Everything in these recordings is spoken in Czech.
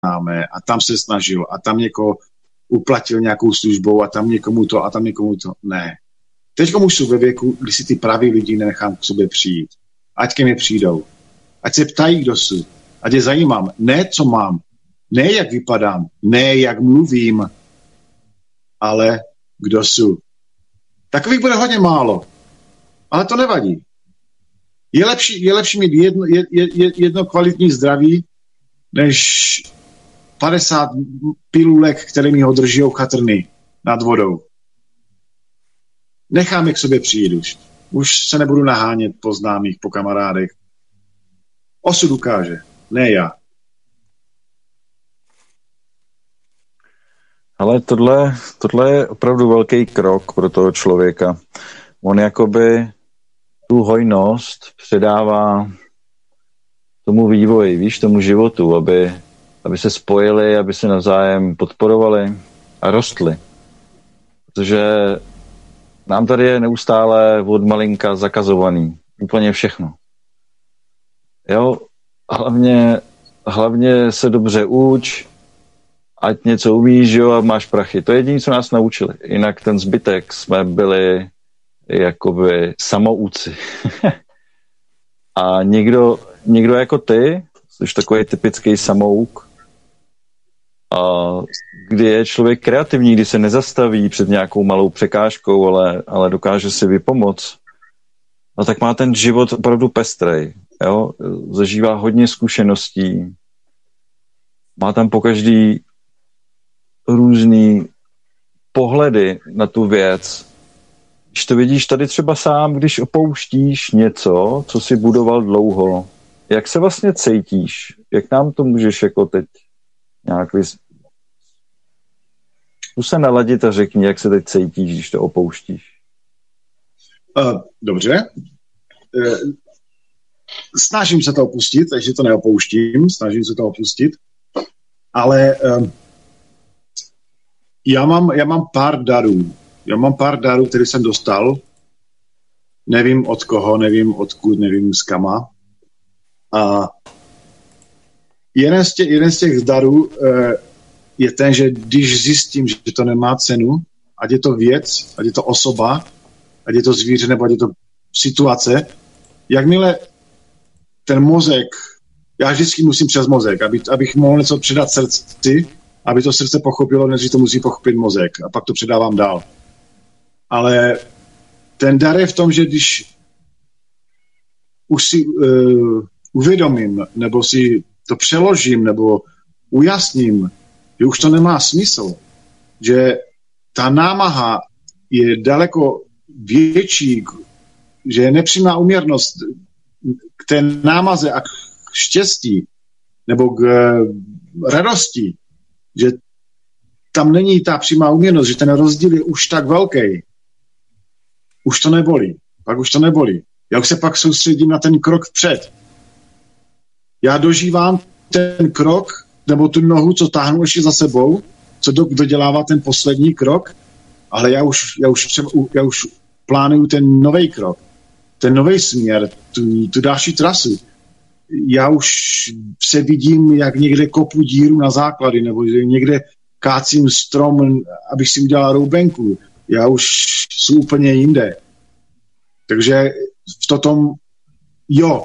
známé a tam se snažil a tam někoho uplatil nějakou službou a tam někomu to a tam někomu to. Ne. Teď už jsou ve věku, kdy si ty praví lidi nenechám k sobě přijít. Ať ke mně přijdou. Ať se ptají, kdo jsou. Ať je zajímám. Ne, co mám. Ne, jak vypadám. Ne, jak mluvím. Ale kdo jsou. Takových bude hodně málo. Ale to nevadí. Je lepší mít jedno kvalitní zdraví, než 50 pilulek, které mi ho drží chatrny nad vodou. Necháme k sobě přijít už. Už se nebudu nahánět po známých, po kamarádech. Osud ukáže, ne já. Ale tohle je opravdu velký krok pro toho člověka. On jakoby tu hojnost předává tomu vývoji, víš, tomu životu, aby se spojili, aby se navzájem podporovali a rostli. Protože nám tady je neustále od malinka zakazovaný. Úplně všechno. Jo, hlavně se dobře uč, ať něco umíš, jo, a máš prachy. To je jediné, co nás naučili. Jinak ten zbytek jsme byli jakoby samouci. A někdo jako ty, jsi takový typický samouk, kdy je člověk kreativní, kdy se nezastaví před nějakou malou překážkou, ale dokáže si vypomoct, no tak má ten život opravdu pestrej. Jo? Zažívá hodně zkušeností, má tam pokaždý různý pohledy na tu věc. Když to vidíš tady třeba sám, když opouštíš něco, co si budoval dlouho, jak se vlastně cítíš? Jak nám to můžeš jako teď nějak Zkus se naladit a řekni, jak se teď cítíš, když to opouštíš. Dobře. Snažím se to opustit, takže to neopouštím. Snažím se to opustit. Ale já mám pár darů. Já mám pár darů, které jsem dostal. Nevím od koho, nevím odkud, nevím z kama. A jeden z těch darů je ten, že když zjistím, že to nemá cenu, ať je to věc, ať je to osoba, ať je to zvíře, nebo ať je to situace, jakmile ten mozek, já vždycky musím přes mozek, abych mohl něco předat srdci, aby to srdce pochopilo, než to musí pochopit mozek a pak to předávám dál. Ale ten dar je v tom, že když už si uvědomím, nebo si to přeložím, nebo ujasním, že už to nemá smysl, že ta námaha je daleko větší, že je nepřímá úměrnost k té námaze a k štěstí nebo k radosti, že tam není ta přímá úměrnost, že ten rozdíl je už tak velký. Už to nebolí. Pak už to nebolí. Já už se pak soustředím na ten krok vpřed. Já dožívám ten krok nebo tu nohu, co táhnu ještě za sebou, co dodělává ten poslední krok, ale já už plánuju ten nový krok, ten nový směr, tu další trasu. Já už se vidím, jak někde kopu díru na základy, nebo někde kácím strom, abych si udělal roubenku. Já už jsem úplně jinde. Takže v tom, jo,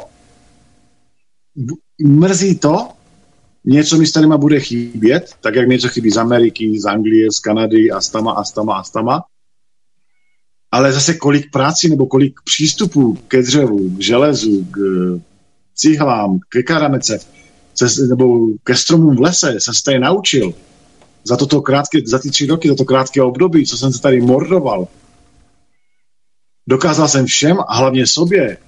mrzí to, něco mi s tadyma bude chybět, tak jak mi něco chybí z Ameriky, z Anglie, z Kanady a z tama. Ale zase kolik práci nebo kolik přístupů ke dřevu, k železu, k cihlám, ke keramece, nebo ke stromům v lese jsem se tady naučil. Za ty 3 roky, za to krátké období, co jsem se tady mordoval. Dokázal jsem všem a hlavně sobě,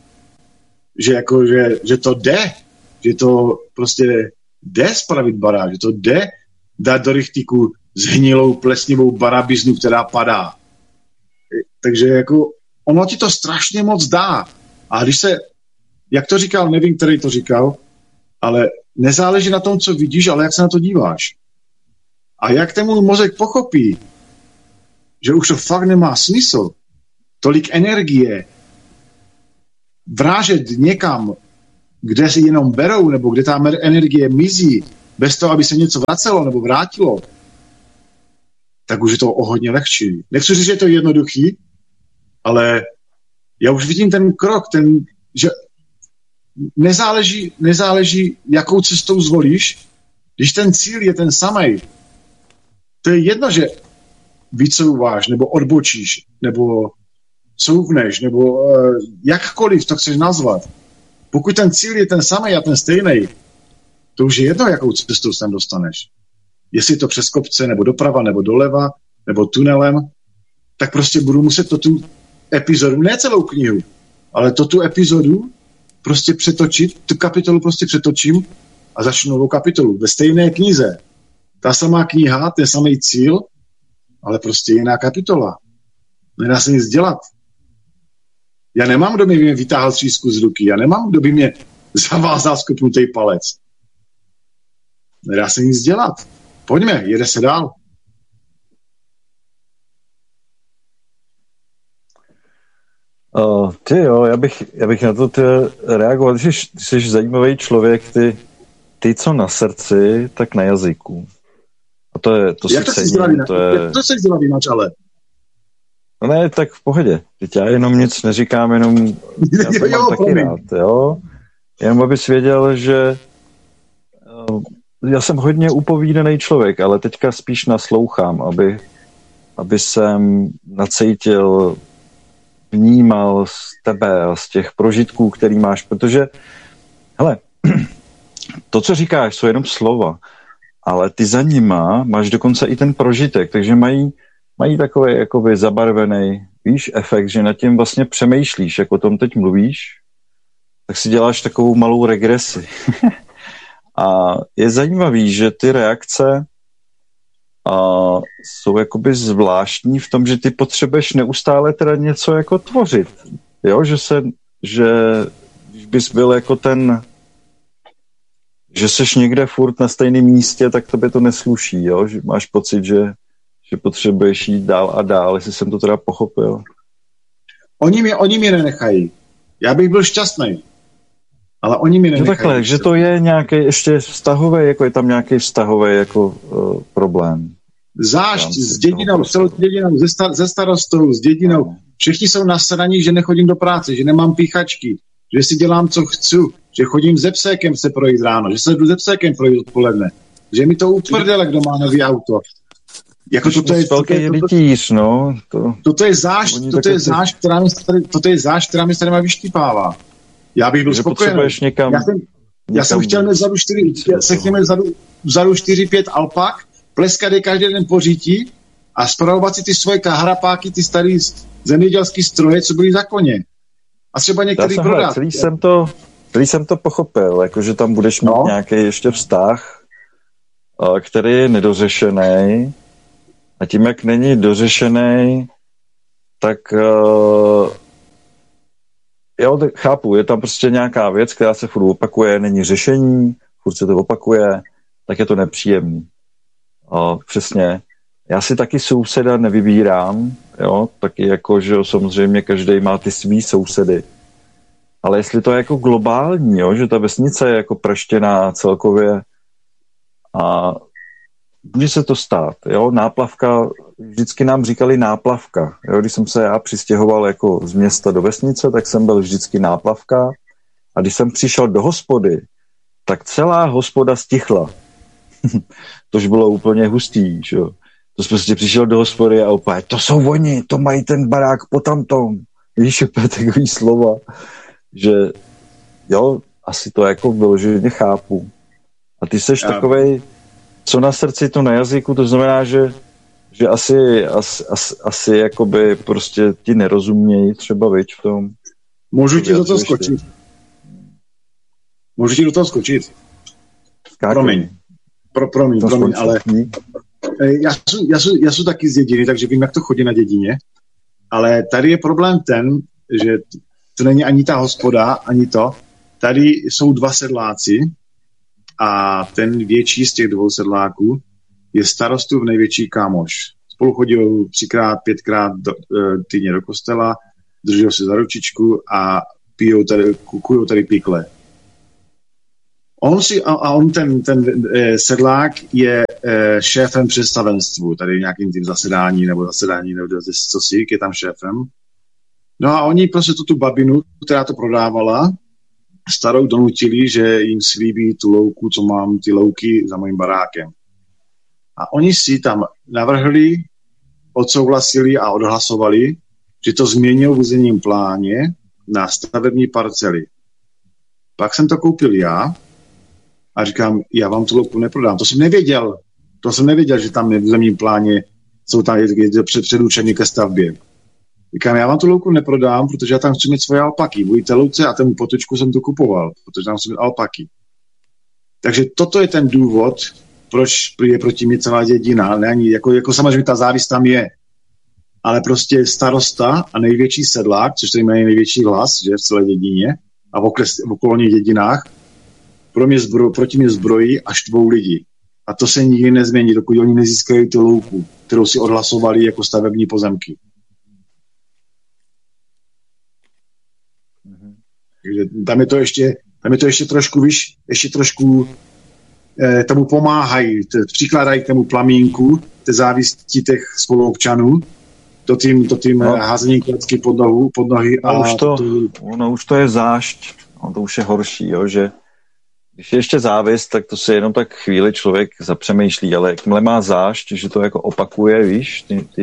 že to jde, že to prostě jde spravit barák, že to jde dát do rychtíku zhnilou plesnivou barabiznu, která padá. Takže jako ono ti to strašně moc dá. A když se, jak to říkal, nevím, který to říkal, ale nezáleží na tom, co vidíš, ale jak se na to díváš. A jak ten můj mozek pochopí, že už to fakt nemá smysl, tolik energie vrážet někam, kde si jenom berou, nebo kde ta energie mizí bez toho, aby se něco vracelo nebo vrátilo, tak už je to o hodně lehčí. Nechci říct, že je to jednoduchý, ale já už vidím ten krok, že nezáleží, jakou cestou zvolíš, když ten cíl je ten samej. To je jedno, že vycouváš, nebo odbočíš, nebo couvneš, nebo jakkoliv to chceš nazvat. Pokud ten cíl je ten samej a ten stejný, to už je jedno, jakou cestou sem dostaneš. Jestli je to přes kopce, nebo doprava, nebo doleva, nebo tunelem, tak prostě budu muset tu epizodu, ne celou knihu, ale tu epizodu prostě přetočit, tu kapitolu prostě přetočím a začnu novou kapitolu. Ve stejné knize. Ta samá kniha, ten samý cíl, ale prostě jiná kapitola. Nedá se nic dělat. Já nemám, kdo by mě vytáhl střízku z ruky. Já nemám, kdo by mě zavázal skopnutý palec. Nedá se nic dělat. Pojďme, jede se dál. Ty jo, já bych na to reagoval. Ty jsi zajímavý člověk, ty co na srdci, tak na jazyku. A to si cením. To se dělá jinak, ale. No ne, tak v pohodě. Teď já jenom nic neříkám, jenom já to mám taky rád, jo. Jenom abys věděl, že já jsem hodně upovídaný člověk, ale teďka spíš naslouchám, aby jsem nacítil, vnímal z tebe a z těch prožitků, který máš, protože hele, to, co říkáš, jsou jenom slova, ale ty za nima máš dokonce i ten prožitek, takže mají takový jakoby zabarvený, víš, efekt, že nad tím vlastně přemýšlíš, jak o tom teď mluvíš, tak si děláš takovou malou regresi. A je zajímavý, že ty reakce jsou jakoby zvláštní v tom, že ty potřebuješ neustále teda něco jako tvořit. Jo, že když bys byl jako že seš někde furt na stejném místě, tak tobě to nesluší, jo, že máš pocit, že potřebuješ jít dál a dál, jestli jsem to teda pochopil. Oni mě nenechají. Já bych byl šťastný. Ale oni mi nenechají. No takhle, že to je nějaký ještě vztahový, jako je tam nějaký vztahový jako problém. Zášť s dědinou, s celou dědinou, se starostou, s dědinou. Všichni jsou nasraní, že nechodím do práce, že nemám píchačky, že si dělám, co chci, že chodím se psékem se projít ráno, že se jdu se psékem projít odpoledne, že mi to uprdele, kdo má nový auto. Jako toto je zášť, která mi tady má vyštípává. Já bych byl spokojený. Já jsem chtěl mít vzadu 4-5 alpak, pleskat je každý den po řítí a spravovat si ty svoje harapáky, ty starý zemědělský stroje, co byly za koně. A třeba některý prodat. Celý jsem to pochopil, jakože tam budeš mít nějaký ještě vztah, který je nedořešený. A tím, jak není dořešený, tak jo, chápu, je tam prostě nějaká věc, která se furt opakuje, není řešení, furt se to opakuje, tak je to nepříjemný. Přesně. Já si taky souseda nevybírám, jo, taky jako, že samozřejmě každý má ty svý sousedy. Ale jestli to je jako globální, jo, že ta vesnice je jako praštěná celkově a může se to stát, jo, náplavka, vždycky nám říkali náplavka, jo, když jsem se já přistěhoval jako z města do vesnice, tak jsem byl vždycky náplavka a když jsem přišel do hospody, tak celá hospoda stichla. Tož bylo úplně hustý, jo. To jsem prostě přišel do hospody a opět, to jsou oni, to mají ten barák po tamtom. Víš, opět takový slova, že jo, asi to jako vyloženě chápu. A ty seš takovej, co na srdci, to na jazyku, to znamená, že asi jakoby prostě ti nerozumějí třeba, viď, v tom. Můžu ti do toho skočit. Promiň, ale já jsem taky z dědiny, takže vím, jak to chodí na dědině, ale tady je problém ten, že to není ani ta hospoda, ani to. Tady jsou 2 sedláci a ten větší z těch 2 sedláků je starostův největší kámoš. Spolu chodí 3x, 5x týdně do kostela, drží se za ručičku a kukujou tady pikle. On ten sedlák je šéfem představenstvu, tady nějakým tím zasedání, nebo co si, je tam šéfem. No a oni prostě tu babinu, která to prodávala, starou donutili, že jim slíbí tu louku, co mám, ty louky za mojím barákem. A oni si tam navrhli, odsouhlasili a odhlasovali, že to změnil v územním pláně na stavební parcely. Pak jsem to koupil já a říkám, já vám tu louku neprodám. To jsem nevěděl, že tam v územním pláně jsou tam předurčení ke stavbě. Říkám, já vám tu louku neprodám, protože já tam chci mít svoje alpaky. Vůj té louce a tému potočku jsem to kupoval, protože tam chci mít alpaky. Takže toto je ten důvod, proč je proti mě celá dědina. Není, jako samozřejmě ta závist tam je, ale prostě starosta a největší sedlák, což tady mají největší hlas, že v celé dědině a v okolních dědinách, proti mě zbrojí a štvou lidi. A to se nikdy nezmění, dokud oni nezískají tu louku, kterou si odhlasovali jako stavební pozemky. Takže tam je to ještě trošku, ještě trošku tomu pomáhají, přikládají k tomu plamínku, té závisti těch spoluobčanů, to tím házení klacky pod nohy. Už to je zášť, to už je horší, jo, že když je ještě závist, tak to si jenom tak chvíli člověk zapřemýšlí, ale jakmile má zášť, že to jako opakuje, víš,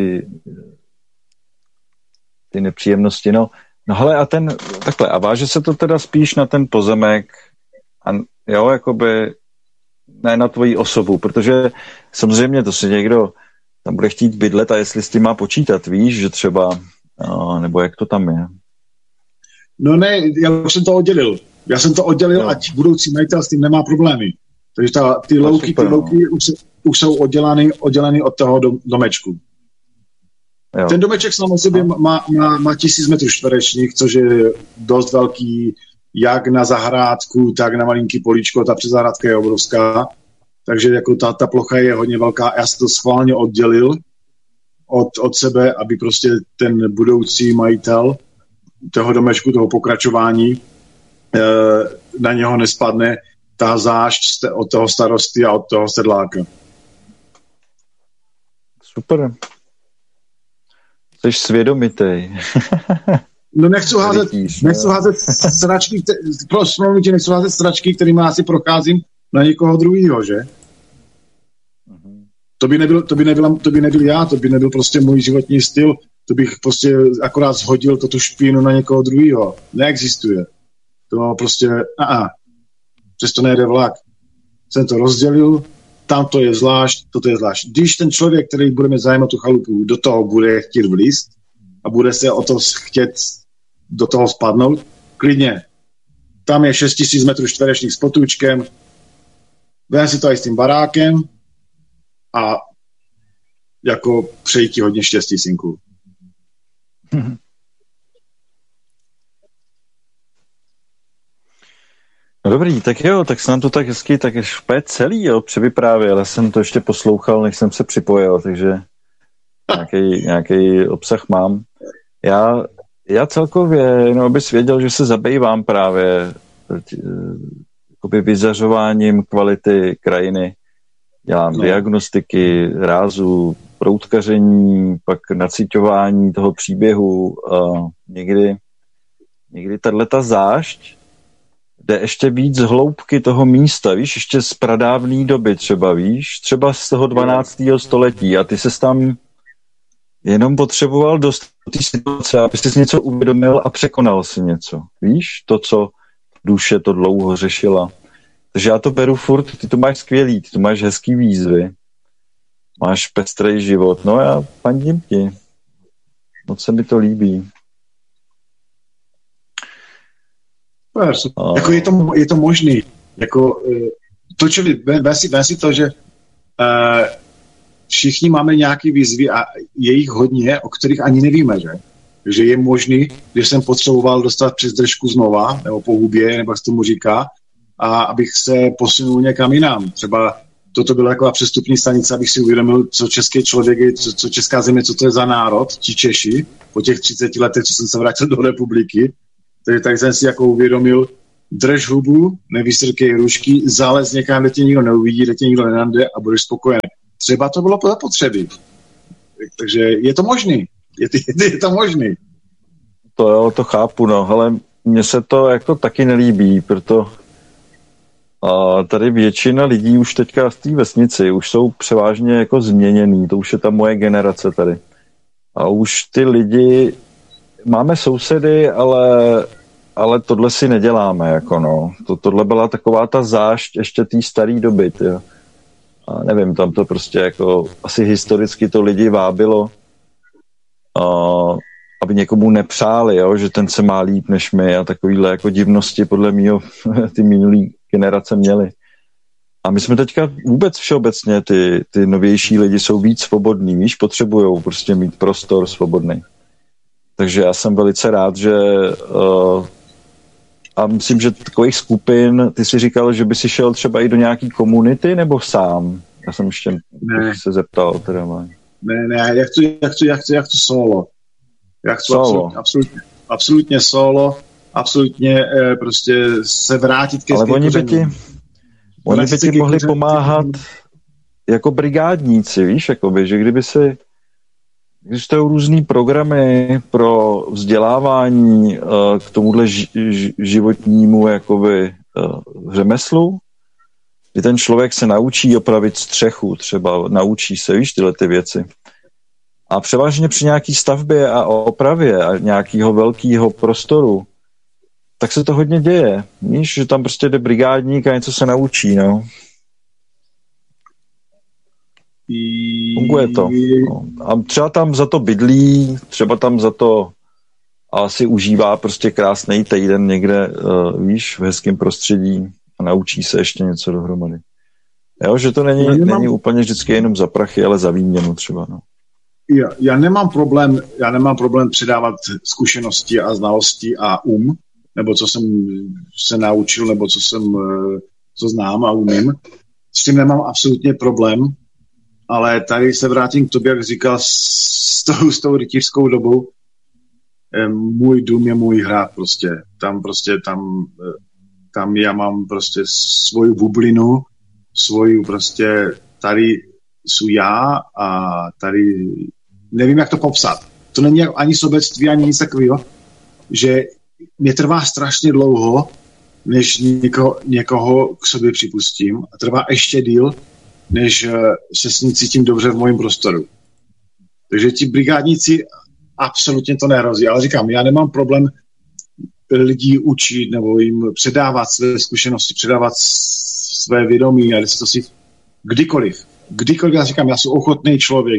ty nepříjemnosti, no hele, a váže se to teda spíš na ten pozemek, a jo, jakoby ne na tvoji osobu, protože samozřejmě to si někdo tam bude chtít bydlet a jestli s tím má počítat, víš, že třeba, nebo jak to tam je. No ne, já jsem to oddělil, no. Ať budoucí majitel s tím nemá problémy. Takže ty louky už jsou oddělány od toho domečku. Jo. Ten domeček sám o sobě má 1000 metrů čtverečních, což je dost velký, jak na zahrádku, tak na malinký políčko, ta předzahrádka je obrovská, takže jako ta plocha je hodně velká. Já jsem to schválně oddělil od sebe, aby prostě ten budoucí majitel toho domečku, toho pokračování, na něho nespadne ta zášť od toho starosty a od toho sedláka. Super. Jsi svědomitej. No nechci házet sračky, kterými asi procházím na někoho druhýho, že? To by nebyl já, to by nebyl prostě můj životní styl, to bych prostě akorát shodil tu špínu na někoho druhýho. Neexistuje. To prostě, přesto nejde vlak. Jsem to rozdělil, tam to je zvlášť, toto je zvlášť. Když ten člověk, který bude mít zájem o tu chalupu, do toho bude chtít vlízt a bude se o to chtět do toho spadnout, klidně. Tam je 6000 metrů čtverečních s potůčkem, vem si to i s tím barákem a jako přeji ti hodně štěstí, synku. No dobrý, tak jo, tak se nám to tak hezky, tak je celý, jo, převyprávěl, ale jsem to ještě poslouchal, než jsem se připojil, takže nějaký obsah mám. Já celkově, no, abys věděl, že se zabývám právě jakoby vyzařováním kvality krajiny. Dělám diagnostiky rázu, proutkaření, pak naciťování toho příběhu. Někdy tato zášť jde ještě víc z hloubky toho místa, víš, ještě z pradávné doby třeba, víš, třeba z toho 12. století a ty ses tam jenom potřeboval dostat do té situace, aby jsi něco uvědomil a překonal si něco, víš, to, co duše to dlouho řešila. Takže já to beru furt, ty to máš skvělý, ty to máš hezký výzvy, máš pestrej život, no já fandím ti, moc se mi to líbí. Jako je to možný. Jako, vem si to, že všichni máme nějaké výzvy a je jich hodně, o kterých ani nevíme, že? Takže je možný, že jsem potřeboval dostat přes držku znova, nebo po hubě, nebo jak se tomu říká, a abych se posunul někam jinam. Třeba toto byla taková přestupní stanice, abych si uvědomil, co český člověk je, co česká země, co to je za národ, ti Češi, po těch 30 letech, co jsem se vrátil do republiky. Takže tak jsem si jako uvědomil, drž hubu, nevystrkej rušky, zalez někam, kde tě nikdo neuvidí, kde tě nikdo nenajde a budeš spokojený. Třeba to bylo zapotřebí. Takže je to možný. Je to možný. To chápu, no, ale mně se to jako taky nelíbí, proto tady většina lidí už teďka v té vesnici už jsou převážně jako změněný, to už je ta moje generace tady. A už ty lidi, máme sousedy, ale tohle si neděláme, jako no. Tohle byla taková ta zášť ještě té staré doby, tyjo. A nevím, tam to prostě jako asi historicky to lidi vábilo, aby někomu nepřáli, jo, že ten se má líp než my a takovýhle jako divnosti podle mýho ty minulý generace měly. A my jsme teďka vůbec všeobecně ty novější lidi jsou víc svobodní, víš, potřebujou prostě mít prostor svobodný. Takže já jsem velice rád, že a myslím, že takových skupin, ty jsi říkal, že by si šel třeba i do nějaký komunity nebo sám? Já jsem ještě se zeptal. Teda. Ne, já chci solo. Já chci absolutně solo, absolutně prostě se vrátit ke ale oni by ti mohli pomáhat jako brigádníci, víš, jakoby, že kdyby existují různý programy pro vzdělávání k tomuhle životnímu jakoby řemeslu, kdy ten člověk se naučí opravit střechu, třeba naučí se, víš, tyhle ty věci. A převážně při nějaký stavbě a opravě a nějakého velkého prostoru, tak se to hodně děje. Víš, že tam prostě jde brigádník a něco se naučí, no. Funguje to. No. A třeba tam za to bydlí, třeba tam za to asi užívá prostě krásný týden někde, víš, v hezkém prostředí a naučí se ještě něco dohromady. Jo, že to není úplně vždycky jenom za prachy, ale za výměnu třeba, no. Já nemám problém předávat zkušenosti a znalosti a nebo co jsem se naučil, nebo co znám a umím. S tím nemám absolutně problém, ale tady se vrátím k tobě, jak říkal, s tou rytířskou dobou. Můj dům je můj hrad prostě. Tam já mám prostě svoju bublinu, svoju tady jsou já a tady nevím, jak to popsat. To není ani sobectví, ani nic takového, že mě trvá strašně dlouho, než někoho k sobě připustím a trvá ještě díl, než se s ním cítím dobře v mojím prostoru. Takže ti brigádníci absolutně to nehrozí, ale říkám, já nemám problém lidí učit nebo jim předávat své zkušenosti, předávat své vědomí a to si kdykoliv já říkám, já jsem ochotný člověk,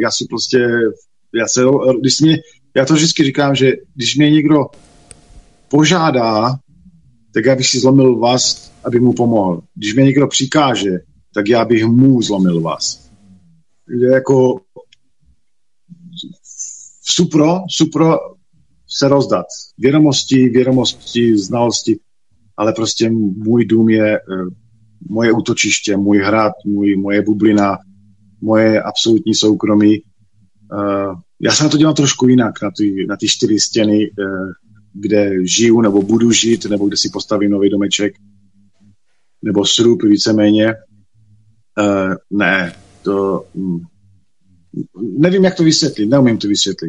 já to vždycky říkám, že když mě někdo požádá, tak já bych si zlomil vás, aby mu pomohl. Když mě někdo přikáže, tak já bych mu zlomil vás. Jako supro se rozdat. Vědomosti, znalosti, ale prostě můj dům je moje útočiště, můj hrad, moje bublina, moje absolutní soukromí. Já se na to dělám trošku jinak, na ty 4 stěny, kde žiju nebo budu žít, nebo kde si postavím nový domeček, nebo srub víceméně. Nevím, jak to vysvětlit, neumím to vysvětlit.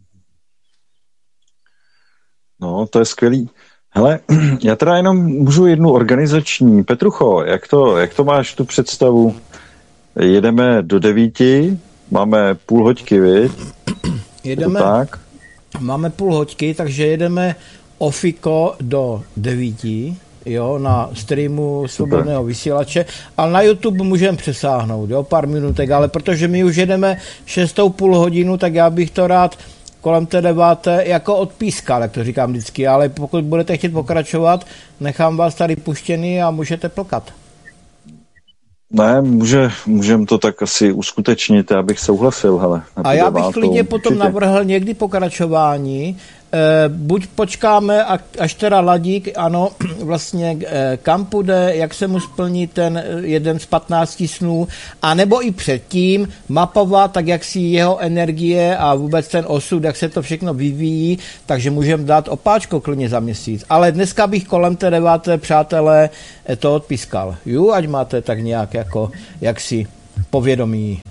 No, to je skvělý. Hele, já teda jenom můžu jednu organizační. Petrucho, jak to máš tu představu? Jedeme do 9, máme půl hoďky, viď? Jedeme, tak? Máme půl hoďky, takže jedeme ofiko do 9, jo, na streamu Svobodného vysílače, ale na YouTube můžeme přesáhnout, jo, pár minutek, ale protože my už jedeme 6,5 hodinu, tak já bych to rád kolem té 9 jako odpískal, jak to říkám vždycky, ale pokud budete chtít pokračovat, nechám vás tady puštěný a můžete plkat. Ne, můžeme to tak asi uskutečnit, já bych souhlasil, hele. A já bych klidně potom navrhl někdy pokračování buď počkáme, až teda Ladík, ano, vlastně kam půjde, jak se mu splní ten jeden z 15 snů, anebo i předtím mapovat, tak jak si jeho energie a vůbec ten osud, jak se to všechno vyvíjí, takže můžeme dát opáčko klidně za měsíc. Ale dneska bych kolem té 9. přátelé to odpískal. Jo, ať máte tak nějak jako, jaksi povědomí.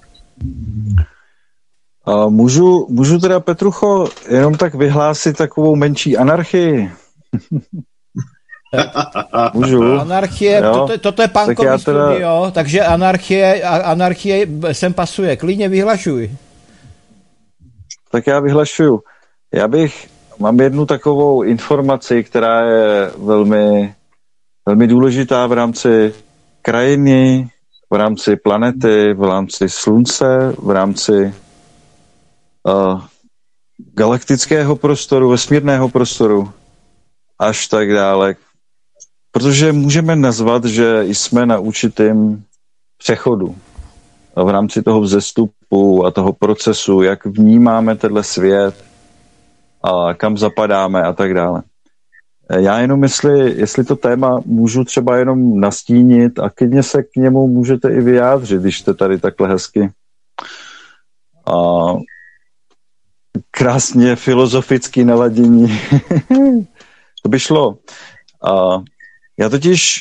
Můžu teda, Petrucho, jenom tak vyhlásit takovou menší anarchii? Můžu. Anarchie, toto je punkový studio, takže anarchie sem pasuje. Klidně vyhlašuj. Tak já vyhlašuju. Mám jednu takovou informaci, která je velmi, velmi důležitá v rámci krajiny, v rámci planety, v rámci slunce, v rámci galaktického prostoru, vesmírného prostoru, až tak dále. Protože můžeme nazvat, že jsme na určitém přechodu v rámci toho vzestupu a toho procesu, jak vnímáme tenhle svět a kam zapadáme a tak dále. Já jenom jestli to téma můžu třeba jenom nastínit a klidně se k němu můžete i vyjádřit, když jste tady takhle hezky krásně filozoficky naladění. To by šlo. Já totiž,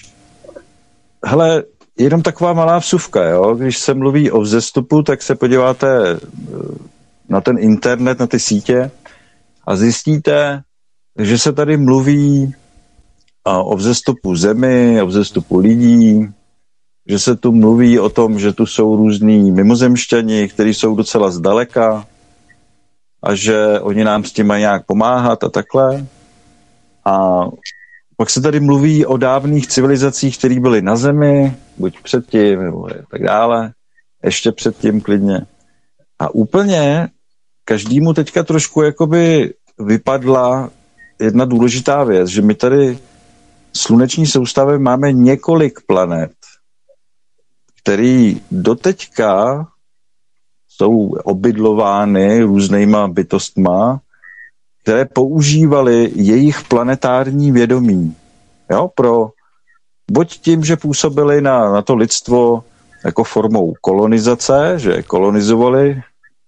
jenom taková malá vsuvka, jo? Když se mluví o vzestupu, tak se podíváte na ten internet, na ty sítě a zjistíte, že se tady mluví o vzestupu Zemi, o vzestupu lidí, že se tu mluví o tom, že tu jsou různí mimozemšťani, kteří jsou docela zdaleka a že oni nám s tím mají nějak pomáhat a takhle. A pak se tady mluví o dávných civilizacích, které byly na Zemi, buď předtím, nebo tak dále, ještě předtím klidně. A úplně každému teďka trošku jakoby vypadla jedna důležitá věc, že my tady v sluneční soustavě máme několik planet, které doteďka jsou obydlovány různýma bytostma, které používaly jejich planetární vědomí. Jo, buď tím, že působili na to lidstvo jako formou kolonizace, že kolonizovali,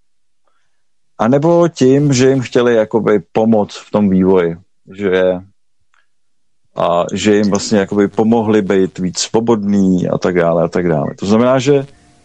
anebo tím, že jim chtěli jakoby pomoct v tom vývoji, že jim vlastně jakoby pomohli být víc svobodný a tak dále a tak dále. To znamená, že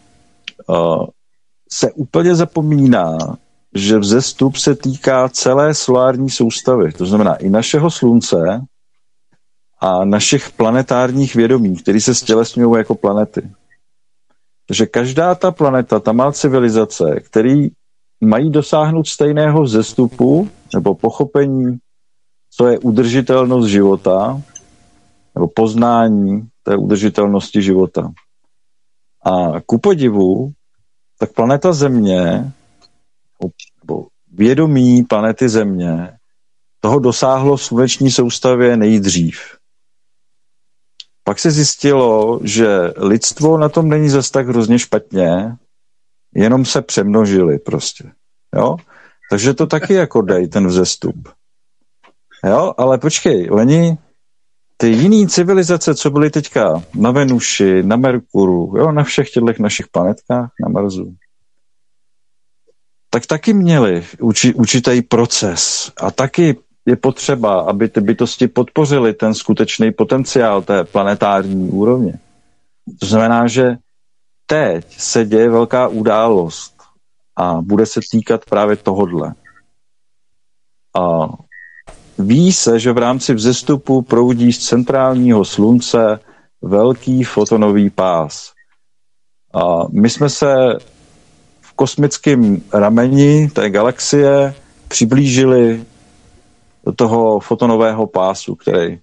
se úplně zapomíná, že vzestup se týká celé solární soustavy. To znamená i našeho slunce a našich planetárních vědomí, které se stělesňují jako planety. Takže každá ta planeta, ta má civilizace, který mají dosáhnout stejného vzestupu nebo pochopení, co je udržitelnost života, nebo poznání té udržitelnosti života. A ku podivu, tak planeta Země, nebo vědomí planety Země, toho dosáhlo v sluneční soustavě nejdřív. Pak se zjistilo, že lidstvo na tom není zas tak hrozně špatně, jenom se přemnožili prostě. Jo? Takže to taky jako dej ten vzestup. Jo? Ale počkej, ty jiný civilizace, co byly teďka na Venuši, na Merkuru, jo? Na všech těchto našich planetkách, na Marsu, tak taky měli určitý proces a taky je potřeba, aby ty bytosti podpořily ten skutečný potenciál té planetární úrovně. To znamená, že teď se děje velká událost a bude se týkat právě tohodle. A ví se, že v rámci vzestupu proudí z centrálního slunce velký fotonový pás. A my jsme se v kosmickém rameni té galaxie přiblížili do toho fotonového pásu, který,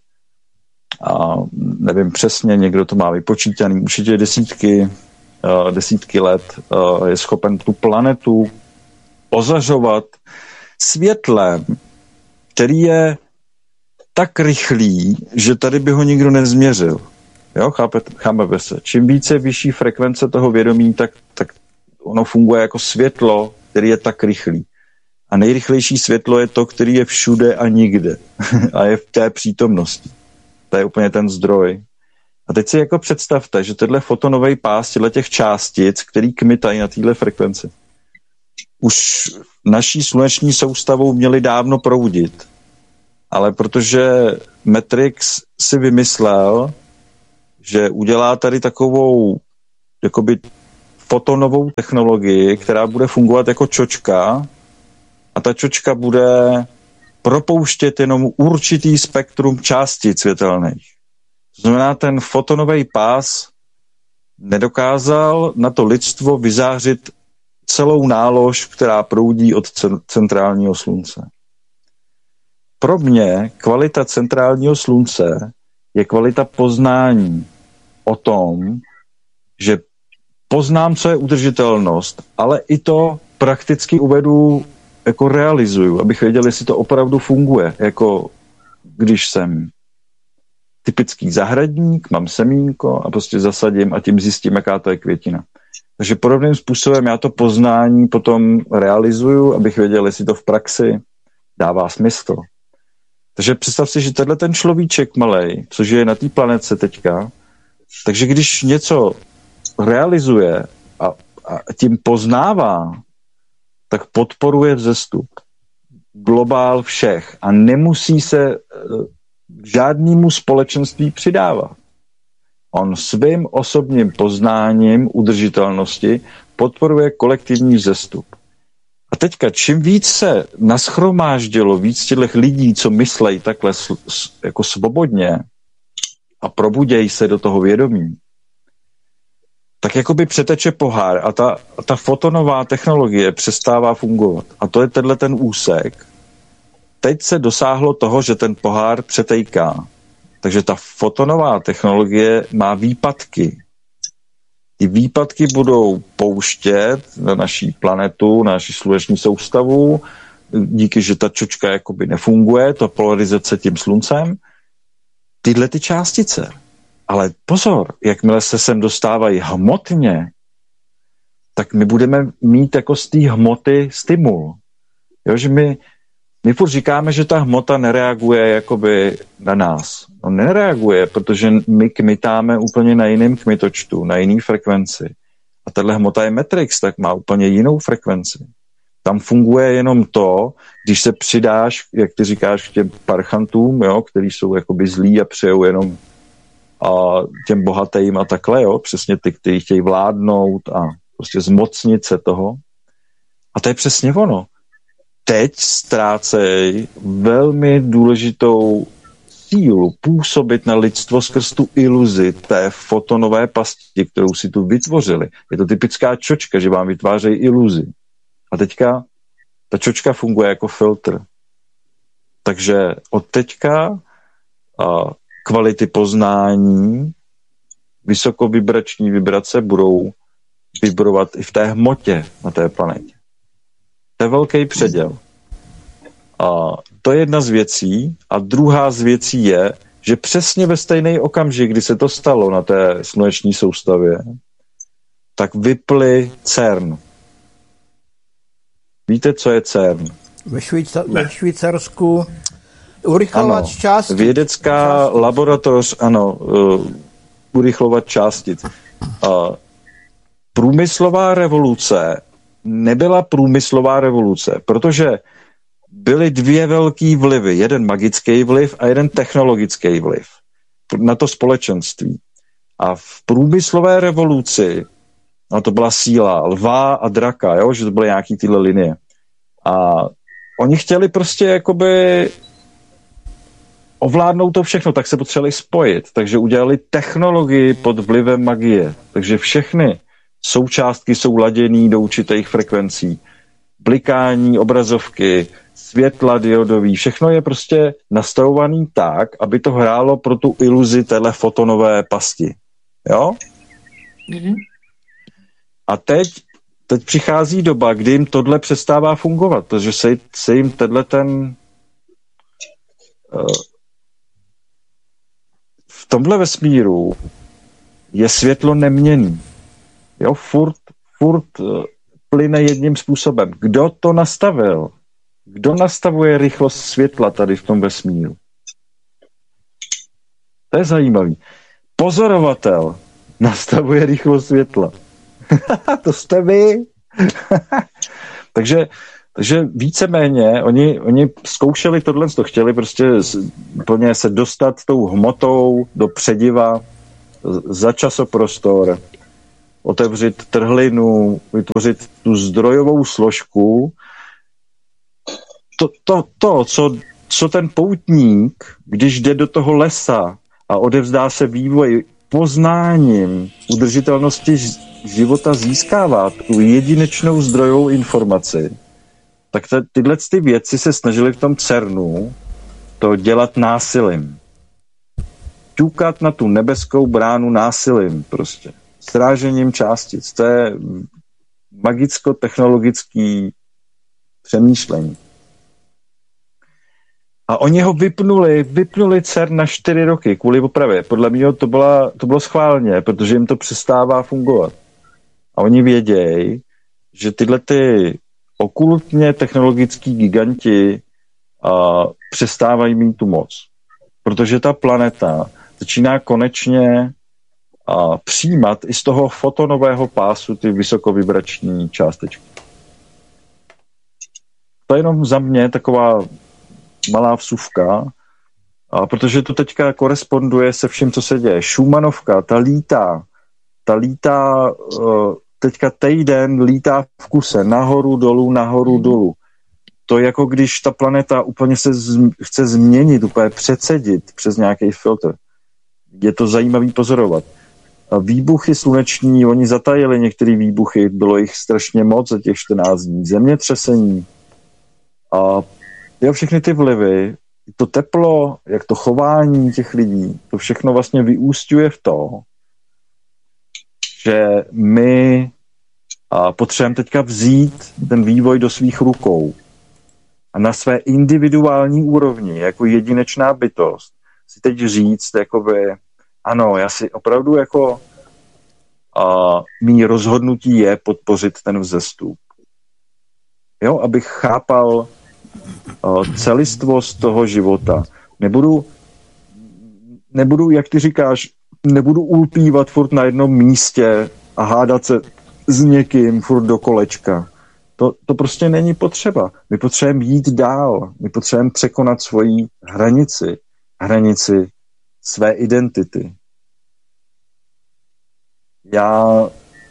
nevím přesně, někdo to má vypočítaný, určitě desítky let, je schopen tu planetu ozařovat světlem, který je tak rychlý, že tady by ho nikdo nezměřil. Jo, chápeme se. Čím více vyšší frekvence toho vědomí, tak ono funguje jako světlo, který je tak rychlý. A nejrychlejší světlo je to, který je všude a nikde. A je v té přítomnosti. To je úplně ten zdroj. A teď si jako představte, že tenhle fotonový pás těch částic, který kmitají na téhle frekvenci, už naší sluneční soustavou měli dávno proudit. Ale protože Matrix si vymyslel, že udělá tady takovou jakoby fotonovou technologii, která bude fungovat jako čočka, a ta čočka bude propouštět jenom určitý spektrum částic světelných. To znamená, ten fotonový pás nedokázal na to lidstvo vyzářit celou nálož, která proudí od centrálního slunce. Pro mě kvalita centrálního slunce je kvalita poznání o tom, že poznám, co je udržitelnost, ale i to prakticky uvedu, jako realizuju, abych věděl, jestli to opravdu funguje, jako když jsem typický zahradník, mám semínko a prostě zasadím a tím zjistím, jaká to je květina. Takže podobným způsobem já to poznání potom realizuju, abych věděl, jestli to v praxi dává smysl. Takže představ si, že tenhle ten človíček malej, což je na té planetce teďka, takže když něco realizuje a tím poznává, tak podporuje vzestup. Globál všech a nemusí se žádnému společenství přidávat. On svým osobním poznáním udržitelnosti podporuje kolektivní vzestup. A teďka, čím víc se nashromáždilo víc těchto lidí, co myslejí takhle jako svobodně a probudějí se do toho vědomí, tak jakoby přeteče pohár a ta fotonová technologie přestává fungovat. A to je ten úsek. Teď se dosáhlo toho, že ten pohár přetejká. Takže ta fotonová technologie má výpadky. Ty výpadky budou pouštět na naší planetu, na naši sluneční soustavu, díky, že ta čočka jakoby nefunguje, to polarizace tím sluncem, tyhle ty částice. Ale pozor, jakmile se sem dostávají hmotně, tak my budeme mít jako z té hmoty stimul. Jo, že my furt říkáme, že ta hmota nereaguje jakoby na nás. No nereaguje, protože my kmitáme úplně na jiném kmitočtu, na jiný frekvenci. A tahle hmota je Matrix, tak má úplně jinou frekvenci. Tam funguje jenom to, když se přidáš, jak ty říkáš, k těm parchantům, jo, který jsou jakoby zlí a přejou jenom těm bohatým a takhle, jo, přesně ty, kteří chtějí vládnout a prostě zmocnit se toho. A to je přesně ono. Teď ztrácejí velmi důležitou sílu působit na lidstvo skrz tu iluzi té fotonové pasti, kterou si tu vytvořili. Je to typická čočka, že vám vytvářejí iluzi. A teďka ta čočka funguje jako filtr. Takže od teďka kvality poznání, vysokovibrační vibrace budou vibrovat i v té hmotě na té planetě. To je velký předěl. A to je jedna z věcí. A druhá z věcí je, že přesně ve stejný okamžik, kdy se to stalo na té sluneční soustavě, tak vyply CERN. Víte, co je CERN? Ve Švýcarsku urychlovač částic. Vědecká laboratoř, ano, urychlovat částic. Průmyslová revoluce nebyla průmyslová revoluce, protože byly dvě velký vlivy. Jeden magický vliv a jeden technologický vliv na to společenství. A v průmyslové revoluci, no to byla síla lva a draka, jo, že to byly nějaký tyhle linie. A oni chtěli prostě jakoby ovládnout to všechno, tak se potřebovali spojit. Takže udělali technologii pod vlivem magie. Takže všechny součástky jsou laděný do určitých frekvencí. Blikání, obrazovky, světla diodový, všechno je prostě nastavovaný tak, aby to hrálo pro tu iluzi téhle fotonové pasti. Jo? Mm-hmm. A teď přichází doba, kdy jim tohle přestává fungovat, protože se jim v tomhle vesmíru je světlo neměnný. Jo, furt plyne jedním způsobem. Kdo to nastavil? Kdo nastavuje rychlost světla tady v tom vesmíru? To je zajímavý. Pozorovatel nastavuje rychlost světla. To jste vy. Takže víceméně oni zkoušeli tohle, to chtěli prostě plně se dostat tou hmotou do přediva za časoprostor, otevřít trhlinu, vytvořit tu zdrojovou složku. Co ten poutník, když jde do toho lesa a odevzdá se vývoj poznáním udržitelnosti života, získává tu jedinečnou zdrojovou informaci, tak tyhle ty věci se snažili v tom CERNu to dělat násilím. Ťukat na tu nebeskou bránu násilím prostě. Srážením částic. To je magicko-technologický přemýšlení. A oni ho vypnuli CERN na 4 roky kvůli opravě. Podle mě to bylo schválně, protože jim to přestává fungovat. A oni vědějí, že tyhle ty okultně technologický giganti přestávají mít tu moc. Protože ta planeta začíná konečně přijímat i z toho fotonového pásu ty vysokovibrační částečky. To je jenom za mě taková malá vsuvka, protože to teďka koresponduje se vším, co se děje. Schumannovka, ta lítá teďka týden lítá v kuse, nahoru, dolů. To je jako když ta planeta úplně se chce změnit, úplně přecedit přes nějaký filtr. Je to zajímavý pozorovat. Výbuchy sluneční, oni zatajili některé výbuchy, bylo jich strašně moc za těch 14 dní. Zemětřesení. A všechny ty vlivy, to teplo, jak to chování těch lidí, to všechno vlastně vyúsťuje v to, že my potřebujeme teďka vzít ten vývoj do svých rukou a na své individuální úrovni, jako jedinečná bytost, si teď říct, jakoby, ano, já si opravdu jako mý rozhodnutí je podpořit ten vzestup. Jo, abych chápal celistvost toho života. Nebudu, jak ty říkáš, nebudu ulpívat furt na jednom místě a hádat se s někým furt do kolečka. To prostě není potřeba. My potřebujeme jít dál. My potřebujeme překonat svoji hranici své identity. Já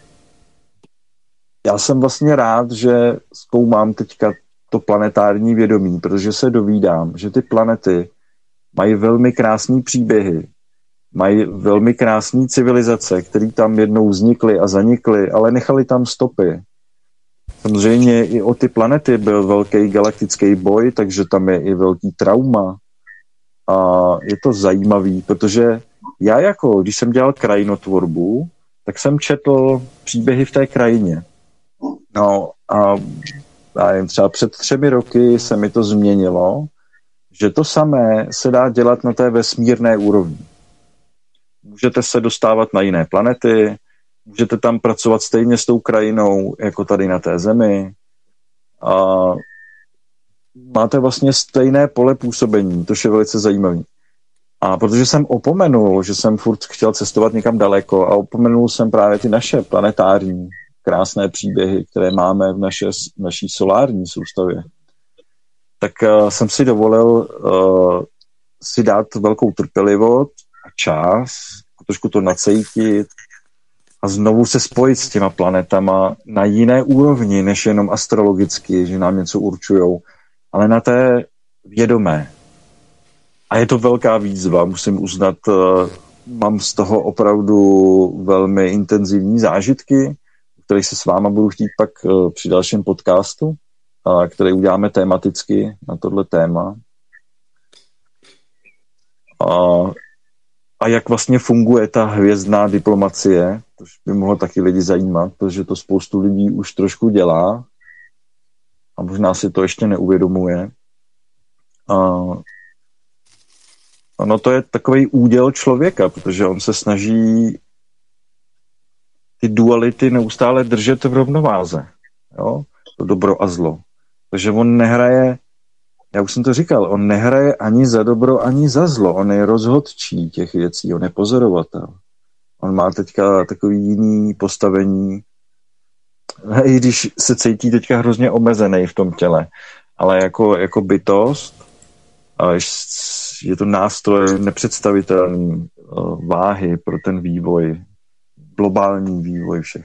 jsem vlastně rád, že zkoumám teďka to planetární vědomí, protože se dovídám, že ty planety mají velmi krásný příběhy, mají velmi krásné civilizace, které tam jednou vznikly a zanikly, ale nechali tam stopy. Samozřejmě i o ty planety byl velký galaktický boj, takže tam je i velký trauma. A je to zajímavý, protože já když jsem dělal krajinotvorbu, tak jsem četl příběhy v té krajině. No a třeba před 3 roky se mi to změnilo, že to samé se dá dělat na té vesmírné úrovni. Můžete se dostávat na jiné planety, můžete tam pracovat stejně s tou krajinou, jako tady na té Zemi. A máte vlastně stejné pole působení, to je velice zajímavé. A protože jsem opomenul, že jsem furt chtěl cestovat někam daleko a opomenul jsem právě ty naše planetární krásné příběhy, které máme v naší solární soustavě, tak jsem si dovolil si dát velkou trpělivost a čas, trošku to nacejtit a znovu se spojit s těma planetama na jiné úrovni, než jenom astrologicky, že nám něco určujou, ale na té vědomé. A je to velká výzva, musím uznat, mám z toho opravdu velmi intenzivní zážitky, který se s váma budu chtít pak při dalším podcastu, který uděláme tematicky na tohle téma. A jak vlastně funguje ta hvězdná diplomacie, to by mohlo taky lidi zajímat, protože to spoustu lidí už trošku dělá a možná si to ještě neuvědomuje. No to je takový úděl člověka, protože on se snaží ty duality neustále držet v rovnováze. Jo? To dobro a zlo. Takže on nehraje, já už jsem to říkal, on nehraje ani za dobro, ani za zlo. On je rozhodčí těch věcí, on je pozorovatel. On má teďka takový jiný postavení, i když se cítí teďka hrozně omezený v tom těle, ale jako bytost je to nástroj nepředstavitelný váhy pro ten vývoj, globální vývoj všech.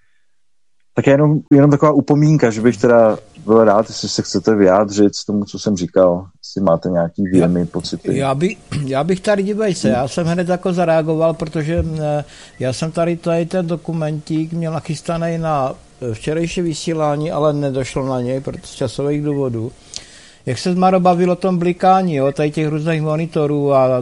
Tak jenom taková upomínka, že bych teda byl rád, jestli se chcete vyjádřit s tomu, co jsem říkal, jestli máte nějaký věmy, pocity. Já bych tady, dívej se, já jsem hned jako zareagoval, protože já jsem tady ten dokumentík měl nachystaný na včerejší vysílání, ale nedošlo na něj, protože z časových důvodů. Jak se Maro bavil o tom blikání, jo, tady těch různých monitorů a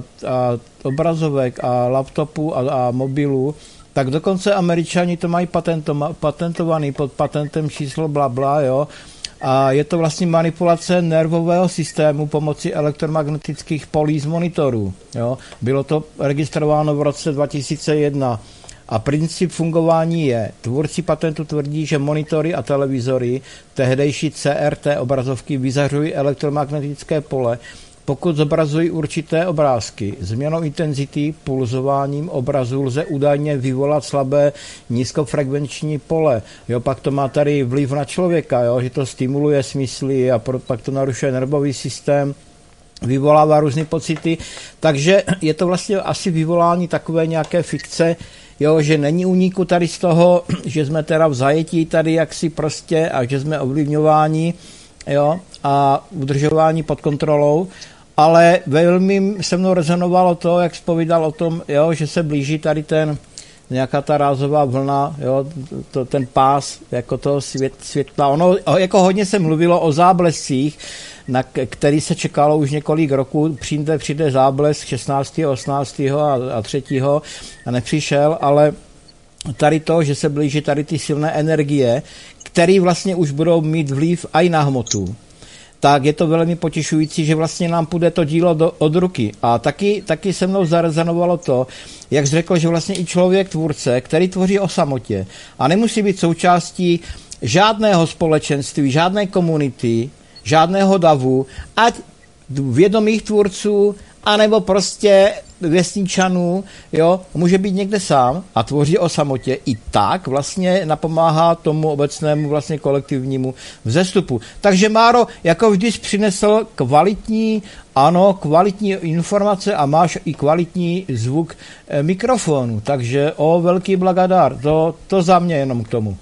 obrazovek a laptopů a mobilů, tak dokonce Američani to mají patentovaný pod patentem číslo blabla, jo. A je to vlastně manipulace nervového systému pomocí elektromagnetických polí z monitorů, jo. Bylo to registrováno v roce 2001. A princip fungování je, tvůrci patentu tvrdí, že monitory a televizory, tehdejší CRT obrazovky, vyzařují elektromagnetické pole, pokud zobrazují určité obrázky. Změnou intenzity, pulzováním obrazu lze údajně vyvolat slabé nízkofrekvenční pole. Jo, pak to má tady vliv na člověka, jo, že to stimuluje smysly a pak to narušuje nervový systém, vyvolává různé pocity. Takže je to vlastně asi vyvolání takové nějaké fikce, jo, že není úniku tady z toho, že jsme teda v zajetí tady jaksi prostě a že jsme ovlivňováni, jo, a udržování pod kontrolou, ale velmi se mnou rezonovalo to, jak zpovídal o tom, jo, že se blíží tady nějaká ta rázová vlna, jo, ten pás jako toho světla. Ono jako hodně se mluvilo o záblescích, na který se čekalo už několik roků, přijde záblesk 16., 18. a 3. a nepřišel, ale tady to, že se blíží tady ty silné energie, které vlastně už budou mít vliv i na hmotu, tak je to velmi potěšující, že vlastně nám půjde to dílo od ruky. A taky se mnou zarezonovalo to, jak jsi řekl, že vlastně i člověk tvůrce, který tvoří o samotě a nemusí být součástí žádného společenství, žádné komunity, žádného davu, ať vědomých tvůrců, anebo prostě vesničanů, jo, může být někde sám a tvoří o samotě. I tak vlastně napomáhá tomu obecnému vlastně kolektivnímu vzestupu. Takže Máro, jako vždy jsi přinesl kvalitní informace a máš i kvalitní zvuk mikrofonu. Takže velký blagadár. To za mě jenom k tomu.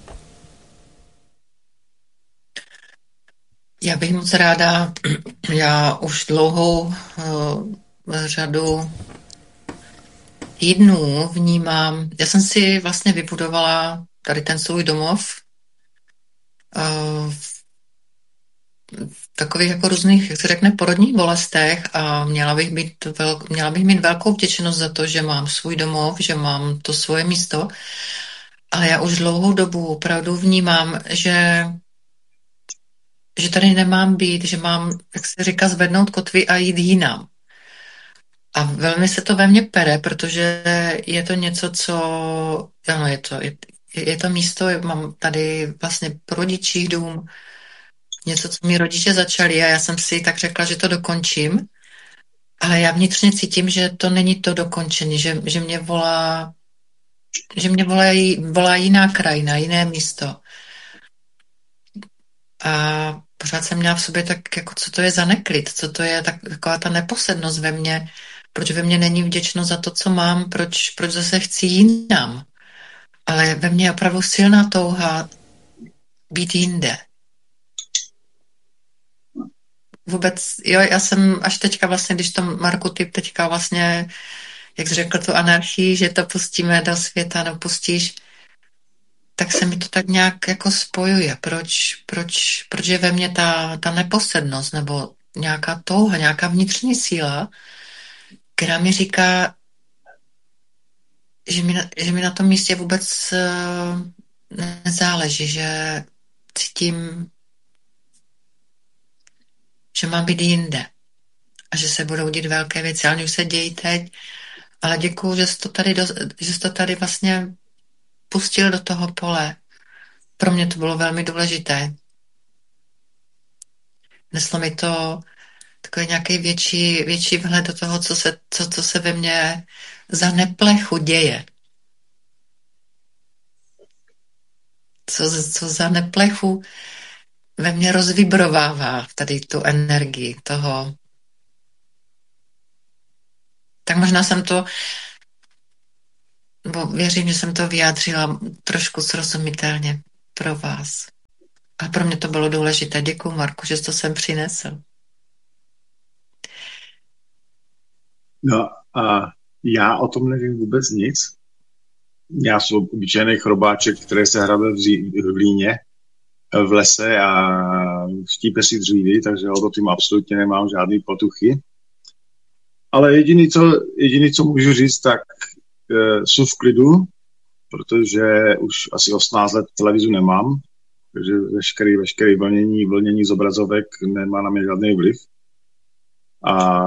Já bych moc ráda, já už dlouhou řadu týdnů vnímám, já jsem si vlastně vybudovala tady ten svůj domov v takových jako různých, jak se řekne, porodních bolestech a měla bych mít velkou vděčnost za to, že mám svůj domov, že mám to svoje místo, ale já už dlouhou dobu opravdu vnímám, že tady nemám být, že mám, jak se říká, zvednout kotvy a jít jinam. A velmi se to ve mně pere, protože je to něco, co, ano, je to místo, mám tady vlastně po rodičích dům, něco, co mi rodiče začali a já jsem si tak řekla, že to dokončím, ale já vnitřně cítím, že to není to dokončení, že mě volá jiná krajina, jiné místo. A pořád jsem měla v sobě tak, jako co to je za neklid, co to je taková ta neposednost ve mně, proč ve mně není vděčnost za to, co mám, proč zase chci jinam. Ale ve mně je opravdu silná touha být jinde. Vůbec, jo, já jsem až teďka vlastně, když to Marku, ty teďka vlastně, jak jsi řekl tu anarchii, že to pustíme do světa, no pustíš, tak se mi to tak nějak jako spojuje. Proč je ve mně ta neposednost nebo nějaká touha, nějaká vnitřní síla, která mi říká, že mi na tom místě vůbec nezáleží, že cítím, že mám být jinde a že se budou dít velké věci, ale už se dějí teď, ale děkuju, že jsi to tady vlastně pustil do toho pole. Pro mě to bylo velmi důležité. Neslo mi to takový nějaký větší vhled do toho, co se ve mně za neplechu děje. Co za neplechu ve mně rozvibrovává tady tu energii toho. Tak možná jsem to, bo věřím, že jsem to vyjádřila trošku srozumitelně pro vás. A pro mě to bylo důležité. Děkuju, Marku, že jsi to sem přinesl. No a já o tom nevím vůbec nic. Já jsem obyčejný chrobáček, který se hrabe v Líně, v lese a štípe si dříví, takže o tím absolutně nemám žádný potuchy. Ale jediný, co můžu říct, tak jsou v klidu, protože už asi 18 let televizu nemám, takže veškerý vlnění z obrazovek nemá na mě žádný vliv. A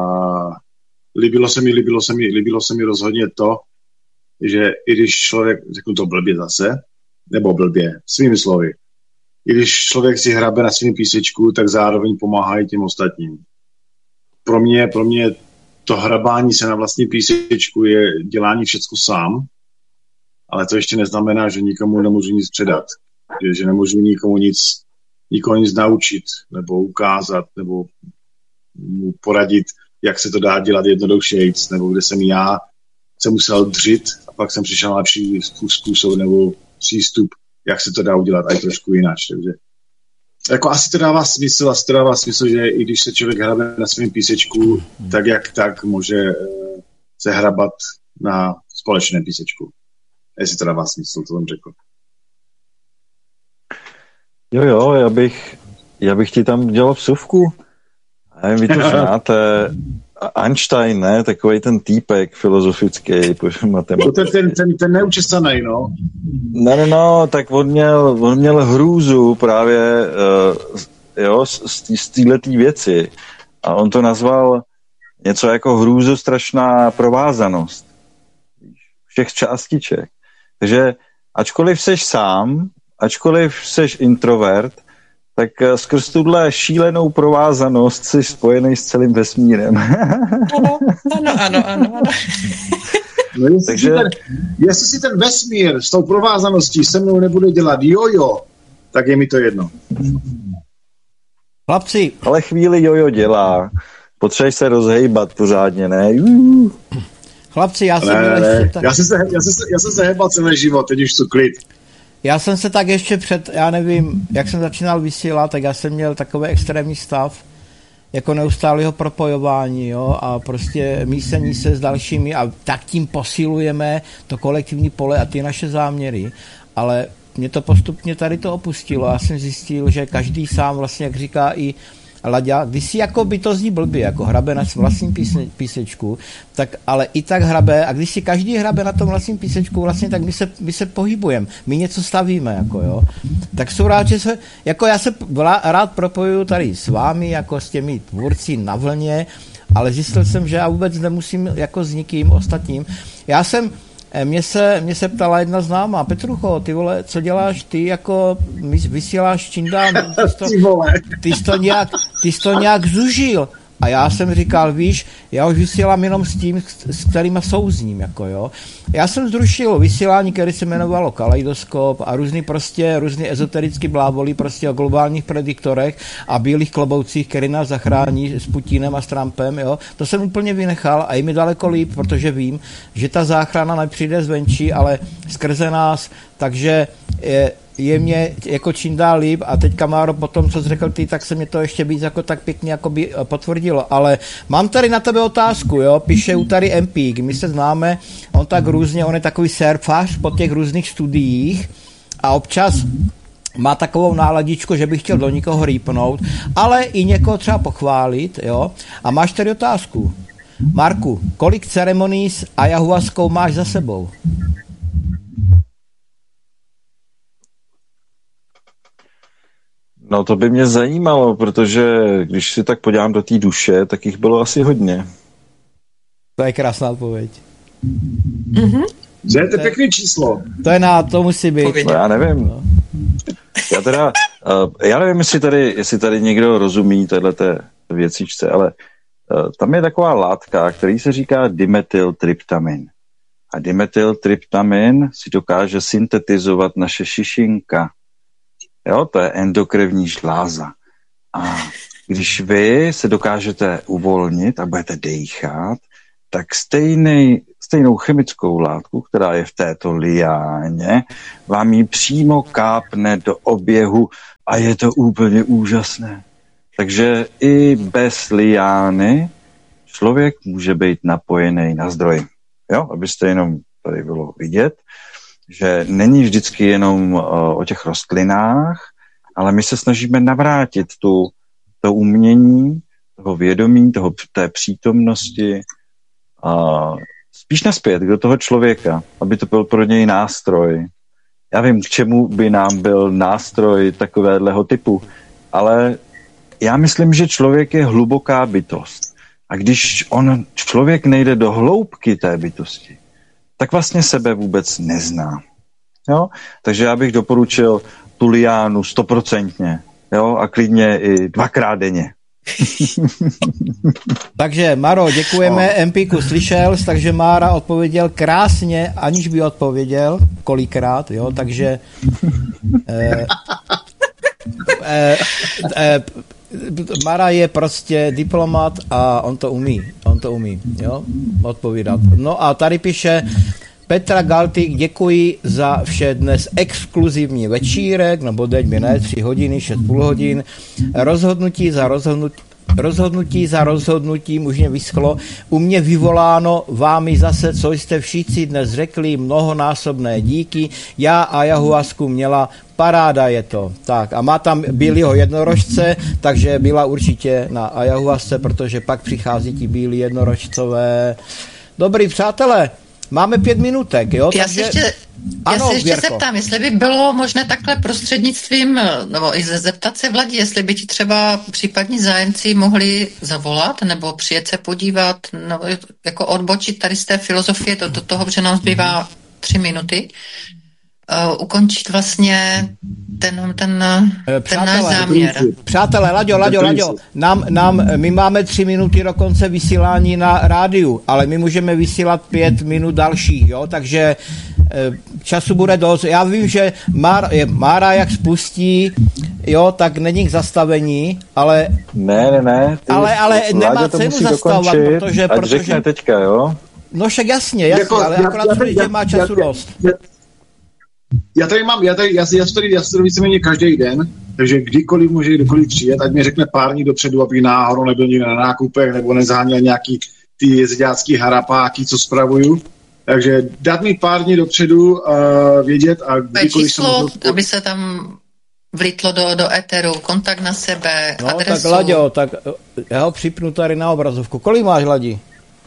líbilo se mi rozhodně to, že i když člověk, řeknu to blbě zase, nebo blbě, svými slovy, i když člověk si hrabe na svým písečku, tak zároveň pomáhá i těm ostatním. Pro mě to hrabání se na vlastní písečku je dělání všecko sám, ale to ještě neznamená, že nikomu nemůžu nic předat. Že nemůžu nikomu nic naučit, nebo ukázat, nebo mu poradit, jak se to dá dělat jednodušejc, nebo kde jsem se musel dřít a pak jsem přišel na lepší způsob nebo přístup, jak se to dá udělat aj trošku jinak. Takže jako asi to dává smysl, že i když se člověk hrabe na svém písečku, tak může se hrabat na společném písečku. Jestli to dává smysl, to jsem řekl. Jo, já bych ti tam dělal vsuvku. Vy to znáte. Einstein, ne? Takovej ten týpek filozofický, matematický. Ten neučesanej, no. No, tak on měl hrůzu právě z téhletý věci. A on to nazval něco jako hrůzostrašná provázanost všech částiček. Takže ačkoliv seš sám, ačkoliv seš introvert, tak skrz tuhle šílenou provázanost jsi spojený s celým vesmírem. Ano. No jestli si ten vesmír s tou provázaností se mnou nebude dělat jojo, tak je mi to jedno. Chlapci. Ale chvíli jojo dělá. Potřebuješ se rozhejbat pořádně, ne? Chlapci, já jsem se hejbal celý život, teď už to klid. Já jsem se tak ještě já nevím, jak jsem začínal vysílat, tak já jsem měl takový extrémní stav, jako neustálého propojování, jo, a prostě mísení se s dalšími a tak tím posilujeme to kolektivní pole a ty naše záměry, ale mě to postupně tady to opustilo. Já jsem zjistil, že každý sám vlastně, jak říká i Laďa, když si jako by to zní blbě, jako hrabe na vlastním písečku, tak ale i tak hrabe, a když si každý hrabe na tom vlastním písečku, vlastně tak my se pohybujeme, my něco stavíme, jako jo. Tak jsou rád, že jako já se rád propojuju tady s vámi, jako s těmi tvůrci na vlně, ale zjistil jsem, že já vůbec nemusím jako s nikým ostatním. Mě se ptala jedna známá, Petrucho, ty vole, co děláš ty, jako vysíláš čím dál, ty jsi to nějak zužil. A já jsem říkal, víš, já už vysílám jenom s tím, s kterýma souzním, jako jo. Já jsem zrušil vysílání, které se jmenovalo Kaleidoskop a různý ezoterický blábolí prostě o globálních prediktorech a bílých kloboucích, který nás zachrání s Putinem a s Trumpem, jo. To jsem úplně vynechal a je mi daleko líp, protože vím, že ta záchrana nepřijde zvenčí, ale skrze nás, takže je mě jako čím dál líp a teďka, Máro, po tom, co jsi řekl ty, tak se mě to ještě víc jako tak pěkně jako by potvrdilo, ale mám tady na tebe otázku, jo, píše tady Empík, my se známe, on je takový surfař po těch různých studiích a občas má takovou náladičku, že by chtěl do někoho rýpnout, ale i někoho třeba pochválit, jo, a máš tady otázku. Marku, kolik ceremonií s ayahuaskou máš za sebou? No to by mě zajímalo, protože když si tak podívám do té duše, tak jich bylo asi hodně. To je krásná odpověď. Mm-hmm. To je pěkný číslo. To musí být. No já nevím. No. Já teda, Já nevím, jestli tady někdo rozumí téhleté věcičce, ale tam je taková látka, který se říká dimethyltryptamin. A dimethyltryptamin si dokáže syntetizovat naše šišinka. Jo, to je endokrevní žláza. A když vy se dokážete uvolnit a budete dýchat, tak stejnou chemickou látku, která je v této liáně, vám ji přímo kápne do oběhu a je to úplně úžasné. Takže i bez liány člověk může být napojený na zdroj. Jo, abyste jenom tady bylo vidět, že není vždycky jenom o těch rostlinách, ale my se snažíme navrátit to umění, toho vědomí, té přítomnosti spíš naspět do toho člověka, aby to byl pro něj nástroj. Já vím, k čemu by nám byl nástroj takového typu, ale já myslím, že člověk je hluboká bytost. A když člověk nejde do hloubky té bytosti, tak vlastně sebe vůbec nezná. Jo? Takže já bych doporučil tu liánu 100%. Jo? A klidně i 2krát denně. Takže Maro, děkujeme, Empíku slyšel, takže Mára odpověděl krásně, aniž by odpověděl kolikrát, jo, takže Mara je prostě diplomat a on to umí, jo, odpovídat. No a tady píše Petra Galtik, děkuji za vše dnes exkluzivní večírek, nebo deň ne, 3 hodiny, 6,5 hodin, rozhodnutí za rozhodnutím už mě vyschlo. U mě vyvoláno vámi zase, co jste všichni dnes řekli, mnohonásobné díky. Já ayahuasku měla, paráda je to. Tak a má tam bílýho jednorožce, takže byla určitě na ayahuasce, protože pak přichází ti bílí jednorožcové. Dobrý přátelé, máme 5 minutek, jo? Já se ještě zeptám, jestli by bylo možné takhle prostřednictvím, nebo i zeptat se Vladí, jestli by ti třeba případní zájemci mohli zavolat, nebo přijet se podívat, nebo jako odbočit tady z té filozofie do toho, že nám zbývá 3 minuty, ukončit vlastně ten náš záměr. Přátelé, Laďo, my máme 3 minuty do konce vysílání na rádiu, ale my můžeme vysílat 5 minut dalších, jo, takže času bude dost. Já vím, že Mára jak spustí, jo, tak není k zastavení, ale... Ne. Ale nemá cenu zastavovat, protože... řekne teďka, jo? No však jasně, ale akorát že má času dost. Já se tady víceméně každý den, takže kdykoliv může kdokoliv přijet, ať mi řekne pár dní dopředu, abych náhodou nebyl někde na nákupech nebo nezaháněl nějaký ty jezděácký harapáky, co spravuju. Takže dát mi pár dní dopředu vědět a kdykoliv číslo, aby se tam vlítlo do éteru, kontakt na sebe, no, adresu. Tak Laďo, tak já ho připnu tady na obrazovku. Kolik máš, Ladi?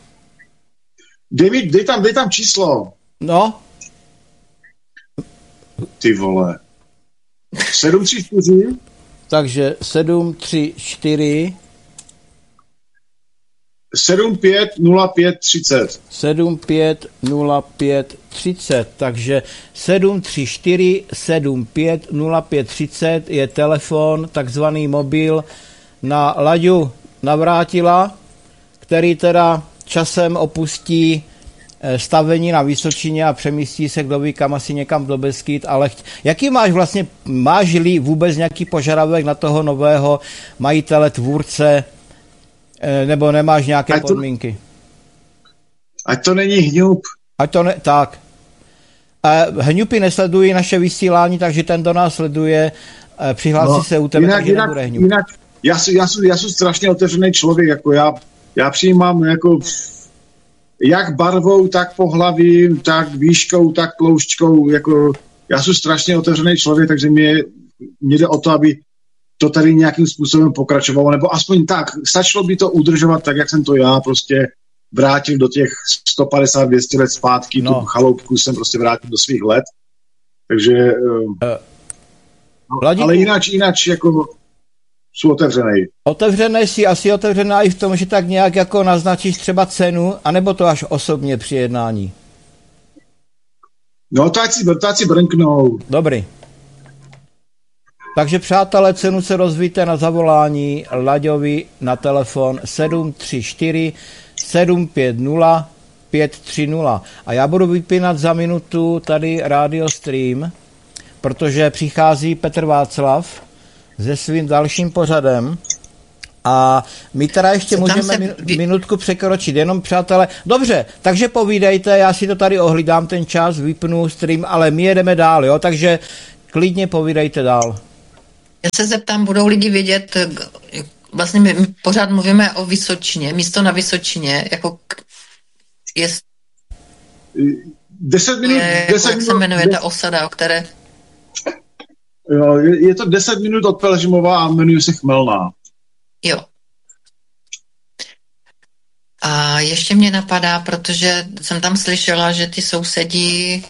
Dej tam číslo. No. Ty vole. 734. Takže 734 750530. 750530. Takže 734 750530 je telefon, takzvaný mobil na Laďu Navrátila, který teda časem opustí stavení na Vysočině a přemístí se, kdo ví kam, asi někam do Beskyt, ale jaký máš-li vůbec nějaký požadavek na toho nového majitele, tvůrce, nebo nemáš nějaké podmínky? Ať to není hňup. Tak. Hňupy nesledují naše vysílání, takže ten do nás sleduje, přihlásí se u tebe, takže nebude hňup. Já jsem strašně otevřený člověk, jako já přijímám jako jak barvou, tak pohlavím, tak výškou, tak tloušťkou, jako já jsem strašně otevřený člověk, takže mě jde o to, aby to tady nějakým způsobem pokračovalo, nebo aspoň tak, stačilo by to udržovat tak, jak jsem to já prostě vrátil do těch 150-200 let zpátky, tu chaloupku jsem prostě vrátil do svých let, takže ale jinak jako jsou otevřenej. Otevřenej si asi otevřená i v tom, že tak nějak jako naznačíš třeba cenu, anebo to až osobně při jednání? No to ať si brnknou. Dobrý. Takže přátelé, cenu se rozvíte na zavolání Laďovi na telefon 734 750 530. A já budu vypínat za minutu tady Radio Stream, protože přichází Petr Václav se svým dalším pořadem. A my teda ještě můžeme minutku překročit, jenom přátelé. Dobře, takže povídejte, já si to tady ohlídám ten čas, vypnu stream, ale my jedeme dál, jo, takže klidně povídejte dál. Já se zeptám, budou lidi vědět, vlastně my pořád mluvíme o Vysočině, místo na Vysočině, jako je... 10 minut, jak se jmenuje ta osada, o které... Jo, je to 10 minut od Pelhřimova a jmenuje se Chmelná. Jo. A ještě mě napadá, protože jsem tam slyšela, že ty sousedí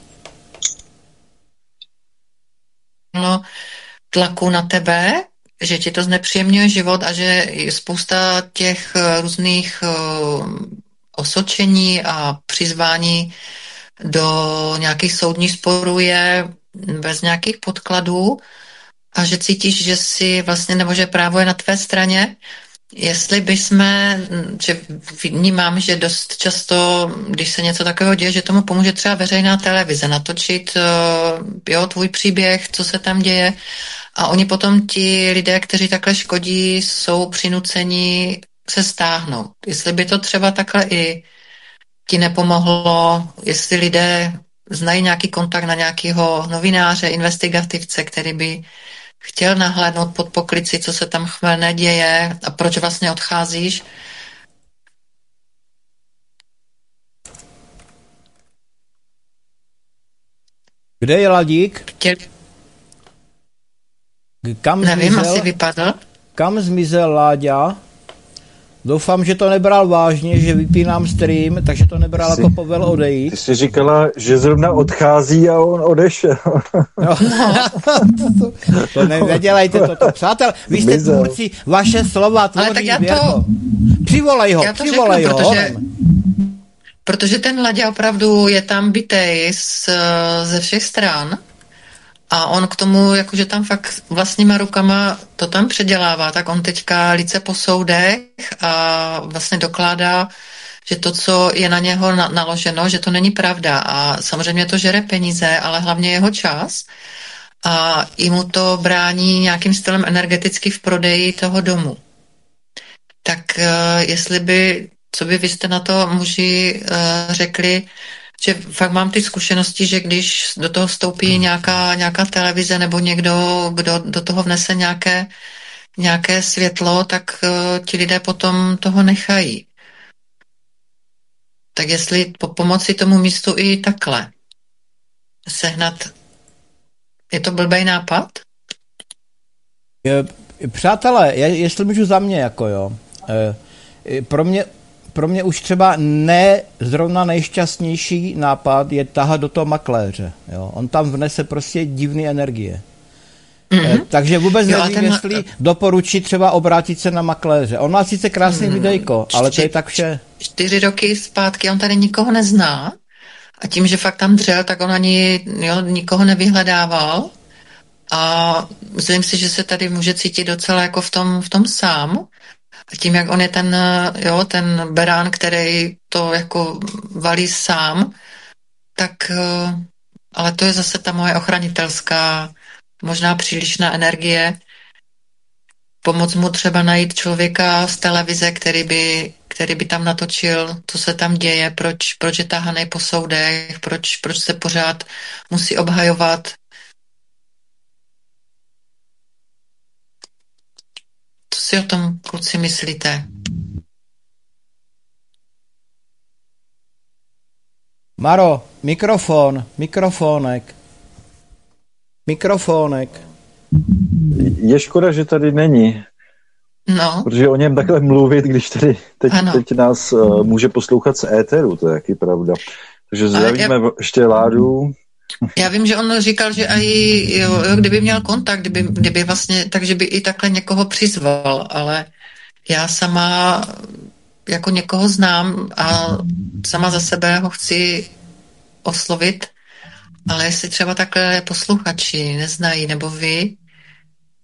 tlaku na tebe, že ti to znepříjemňuje život a že spousta těch různých osočení a přizvání do nějakých soudních sporů je bez nějakých podkladů a že cítíš, že si vlastně, nebo že právo je na tvé straně. Jestli že vnímám, že dost často, když se něco takového děje, že tomu pomůže třeba veřejná televize natočit tvůj příběh, co se tam děje a oni potom ti lidé, kteří takhle škodí, jsou přinuceni se stáhnout. Jestli by to třeba takhle i ti nepomohlo, jestli lidé znají nějaký kontakt na nějakého novináře, investigativce, který by chtěl nahlédnout pod poklici, co se tam Chmelné děje a proč vlastně odcházíš. Kde je Ladík? Nevím, asi vypadl. Kam zmizel Láďa? Doufám, že to nebral vážně, že vypínám stream, takže to nebral jako povel odejít. Ty jsi říkala, že zrovna odchází a on odešel. No. To nedělejte toto. Přátel, vy jste tvůrci, vaše slova tvoří věrko. Přivolej ho. Protože ten Laďa opravdu je tam bitej ze všech stran a on k tomu, jakože tam fakt vlastníma rukama to tam předělává, tak on teďka líce po soudech a vlastně dokládá, že to, co je na něho naloženo, že to není pravda a samozřejmě to žere peníze, ale hlavně jeho čas a i mu to brání nějakým stylem energeticky v prodeji toho domu. Tak co by vy jste na to muži řekli, že fakt mám ty zkušenosti, že když do toho vstoupí nějaká televize nebo někdo, kdo do toho vnese nějaké světlo, tak ti lidé potom toho nechají. Tak jestli pomoci tomu místu i takhle sehnat, je to blbej nápad? Přátelé, jestli můžu za mě, jako jo, pro mě už třeba ne zrovna nejšťastnější nápad je tahat do toho makléře. Jo. On tam vnese prostě divné energie. Mm-hmm. Takže vůbec nevím, jestli doporučit třeba obrátit se na makléře. On má sice krásný videjko, ale to je tak vše. 4 roky zpátky on tady nikoho nezná a tím, že fakt tam dřel, tak on ani nikoho nevyhledával a myslím si, že se tady může cítit docela jako v tom sám. A tím, jak on je ten berán, který to jako valí sám, tak, ale to je zase ta moje ochranitelská, možná přílišná energie. Pomoct mu třeba najít člověka z televize, který by tam natočil, co se tam děje, proč je tahanej po soudech, proč se pořád musí obhajovat. Co si o tom, kluci, myslíte? Maro, mikrofonek. Je škoda, že tady není. No. Protože o něm takhle mluvit, když tady teď nás může poslouchat z éteru, to je taky pravda. Takže zdravíme ještě Ládu. Já vím, že on říkal, že i kdyby měl kontakt, kdyby vlastně, takže by i takhle někoho přizval, ale já sama jako někoho znám a sama za sebe ho chci oslovit, ale jestli třeba takhle posluchači neznají, nebo vy,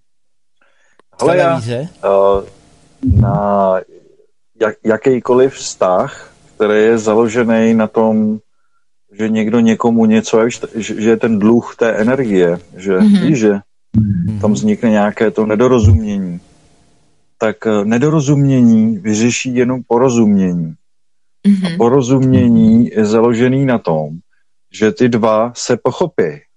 televize? Na jakýkoliv vztah, který je založený na tom, že někdo někomu něco, že je ten dluh té energie, že víš, že tam vznikne nějaké to nedorozumění, tak nedorozumění vyřeší jenom porozumění. A porozumění je založený na tom, že ty dva se pochopí.